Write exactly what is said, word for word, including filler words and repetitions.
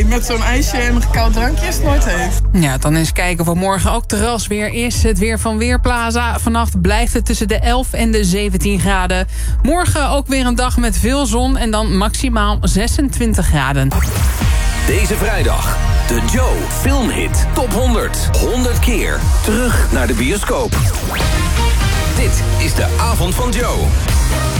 Nee, met zo'n ijsje en een koud drankje is het nooit heet. Ja, dan eens kijken voor morgen ook terrasweer. Is het weer van Weerplaza. Vannacht blijft het tussen de elf en de zeventien graden. Morgen ook weer een dag met veel zon en dan maximaal zesentwintig graden. Deze vrijdag, de Joe Filmhit Top honderd. honderd keer terug naar de bioscoop. Dit is de avond van Joe.